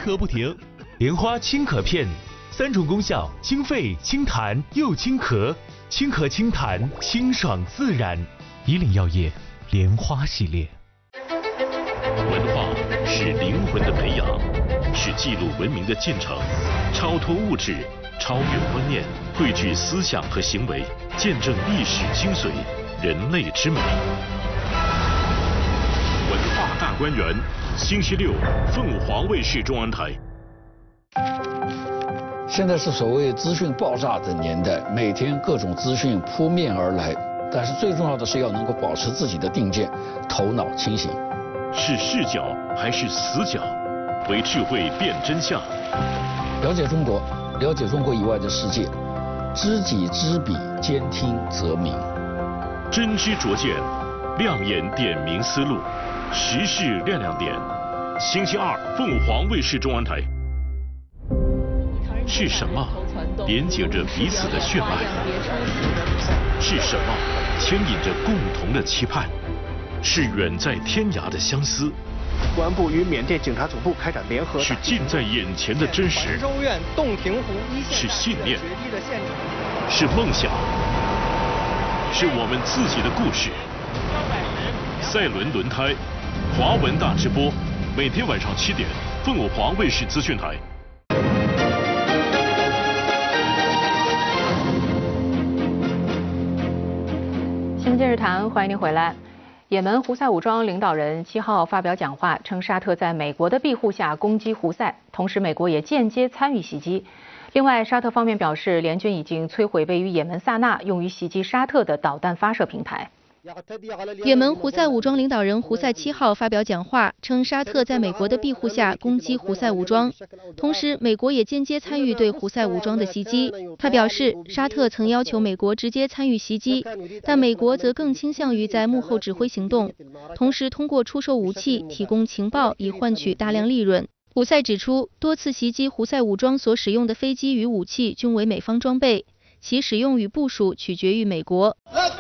咳不停。莲花清咳片，3种功效：清肺、清痰又清咳，清咳清痰，清爽自然。以岭药业莲花系列。 文化是灵魂的培养，是记录文明的进程，超脱物质，超越观念，汇聚思想和行为，见证历史精髓，人类之美。文化大观园，星期六，凤凰卫视中文台。 现在是所谓资讯爆炸的年代，每天各种资讯扑面而来，但是最重要的是要能够保持自己的定见，头脑清醒。 是视角还是死角？为智慧辨真相。 了解中国，了解中国以外的世界，知己知彼，兼听则明。 真知灼见，亮眼点明思路，时事亮亮点。星期二，凤凰卫视中文台。是什么连接着彼此的血脉？是什么牵引着共同的期盼？是远在天涯的相思。 公安部与缅甸警察总部开展联合。 是近在眼前的真实。 州院洞庭湖一线。 是信念。是梦想。是我们自己的故事。赛伦轮胎，华文大直播，每天晚上7点，凤凰卫视资讯台。 新闻今日谈，欢迎您回来。也门胡塞武装领导人7号发表讲话，称沙特在美国的庇护下攻击胡塞，同时美国也间接参与袭击。另外，沙特方面表示，联军已经摧毁位于也门萨那用于袭击沙特的导弹发射平台。 也门胡塞武装领导人胡塞7号发表讲话，称沙特在美国的庇护下攻击胡塞武装，同时美国也间接参与对胡塞武装的袭击。他表示，沙特曾要求美国直接参与袭击，但美国则更倾向于在幕后指挥行动，同时通过出售武器、提供情报以换取大量利润。胡塞指出，多次袭击胡塞武装所使用的飞机与武器均为美方装备，其使用与部署取决于美国。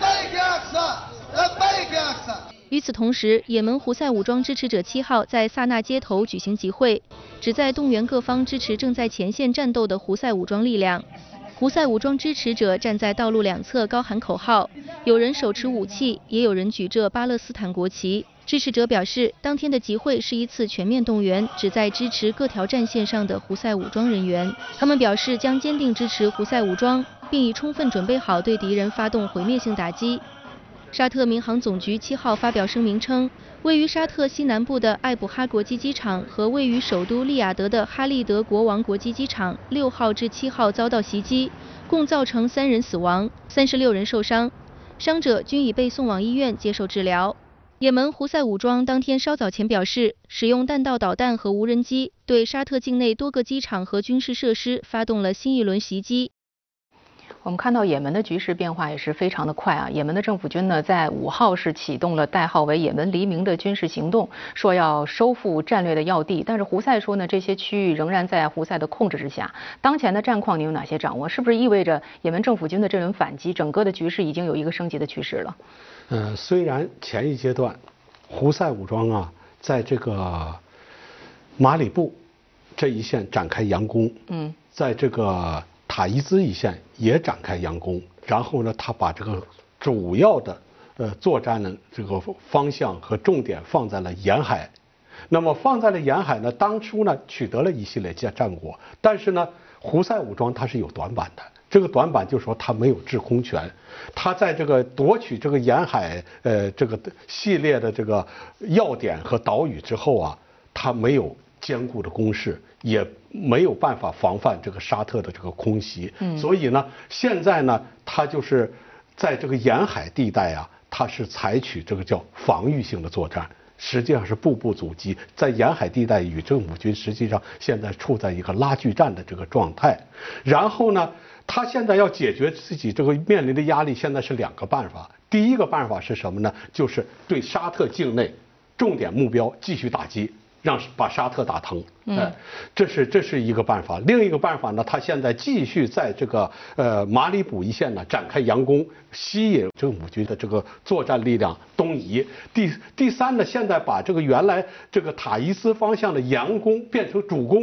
与此同时，也门胡塞武装支持者7号在萨那街头举行集会，旨在动员各方支持正在前线战斗的胡塞武装力量。胡塞武装支持者站在道路两侧高喊口号，有人手持武器，也有人举着巴勒斯坦国旗。支持者表示，当天的集会是一次全面动员，旨在支持各条战线上的胡塞武装人员。他们表示将坚定支持胡塞武装，并已充分准备好对敌人发动毁灭性打击。沙特民航总局7号发表声明称，位于沙特西南部的艾卜哈国际机场和位于首都利雅得的哈利德国王国际机场6号至7号遭到袭击，共造成3人死亡，36人受伤，伤者均已被送往医院接受治疗。也门胡塞武装当天稍早前表示，使用弹道导弹和无人机对沙特境内多个机场和军事设施发动了新一轮袭击。 我们看到也门的局势变化也是非常的快啊！也门的政府军呢，在5号是启动了代号为也门黎明的军事行动，说要收复战略的要地。但是胡塞说呢，这些区域仍然在胡塞的控制之下。当前的战况您有哪些掌握？是不是意味着也门政府军的这轮反击，整个的局势已经有一个升级的趋势了？ 虽然前一阶段胡塞武装啊，在这个马里布这一线展开佯攻，在这个塔伊兹一线也展开佯攻，然后呢，他把这个主要的作战的这个方向和重点放在了沿海。那么放在了沿海呢，当初呢取得了一系列战果，但是呢，胡塞武装它是有短板的。这个短板就是说它没有制空权，它在这个夺取这个沿海这个系列的这个要点和岛屿之后啊，它没有坚固的工事，也没有办法防范这个沙特的这个空袭。所以呢，现在呢，它就是在这个沿海地带啊，它是采取这个叫防御性的作战。实际上是步步阻击，在沿海地带与政府军实际上现在处在一个拉锯战的这个状态。然后呢，他现在要解决自己这个面临的压力，现在是2个办法。第一个办法是什么呢？就是对沙特境内重点目标继续打击，把沙特打疼。这是一个办法。另一个办法呢，他现在继续在这个马里卜一线呢展开佯攻，吸引政府军的这个作战力量东移。第三呢，现在把这个原来这个塔伊斯方向的佯攻变成主攻。